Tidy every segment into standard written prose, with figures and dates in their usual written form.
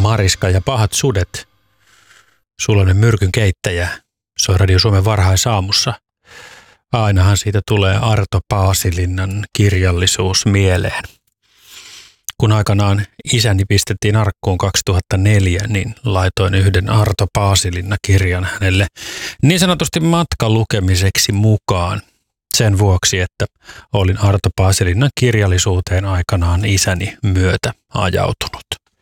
Mariska ja pahat sudet. Suloinen myrkyn keittäjä soi Radio Suomen varhaisaamussa. Ainahan siitä tulee Arto Paasilinnan kirjallisuus mieleen. Kun aikanaan isäni pistettiin arkkuun 2004, niin laitoin yhden Arto Paasilinna-kirjan hänelle niin sanotusti matkalukemiseksi mukaan. Sen vuoksi, että olin Arto Paasilinnan kirjallisuuteen aikanaan isäni myötä ajautunut.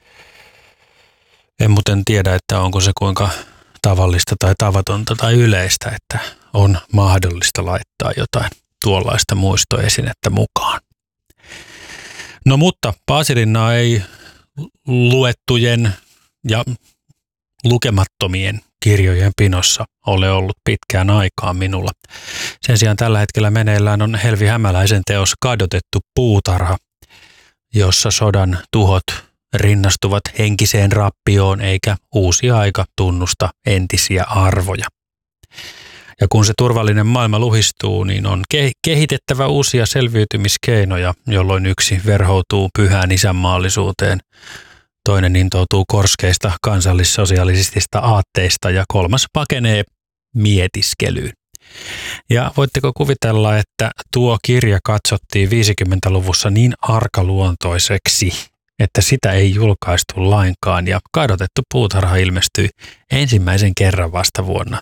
En muuten tiedä, että onko se kuinka tavallista tai tavatonta tai yleistä, että on mahdollista laittaa jotain tuollaista muistoesinettä mukaan. No mutta Paasilinna ei luettujen ja lukemattomien kirjojen pinossa ole ollut pitkään aikaa minulla. Sen sijaan tällä hetkellä meneillään on Helvi Hämäläisen teos Kadotettu puutarha, jossa sodan tuhot rinnastuvat henkiseen rappioon eikä uusi aika tunnusta entisiä arvoja. Ja kun se turvallinen maailma luhistuu, niin on kehitettävä uusia selviytymiskeinoja, jolloin yksi verhoutuu pyhään isänmaallisuuteen, toinen intoutuu korskeista kansallissosialistisista aatteista ja kolmas pakenee mietiskelyyn. Ja voitteko kuvitella, että tuo kirja katsottiin 50-luvussa niin arkaluontoiseksi, että sitä ei julkaistu lainkaan ja Kadotettu puutarha ilmestyi ensimmäisen kerran vasta vuonna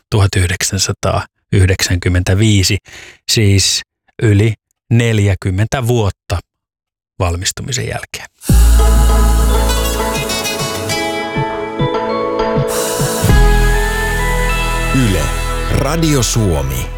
1995, siis yli 40 vuotta valmistumisen jälkeen. Yle, Radio Suomi.